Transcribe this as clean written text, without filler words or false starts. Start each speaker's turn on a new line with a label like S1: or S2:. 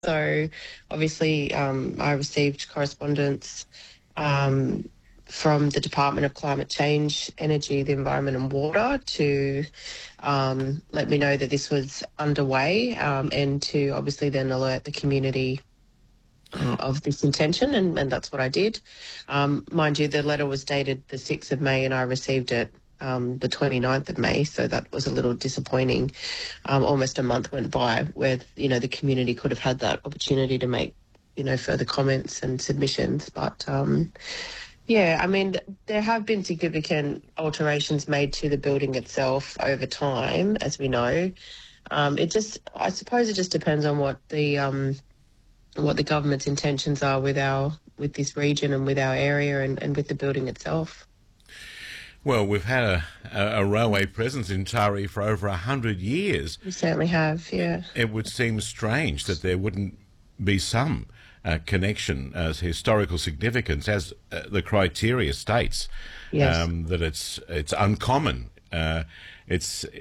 S1: So obviously, I received correspondence um, from the Department of Climate Change, Energy, the Environment and Water to let me know that this was underway and to obviously then alert the community of this intention, and that's what I did. Mind you, the letter was dated the 6th of May and I received it the 29th of May, so that was a little disappointing. Almost a month went by where, the community could have had that opportunity to make, further comments and submissions. But, yeah, I mean, there have been significant alterations made to the building itself over time, as we know. I suppose it just depends on what the government's intentions are with this region and with our area and with the building itself.
S2: Well, we've had a railway presence in Taree for over 100 years.
S1: We certainly have, yeah.
S2: It would seem strange that there wouldn't be some connection as historical significance, as the criteria states.
S1: Yes.
S2: That it's uncommon. It's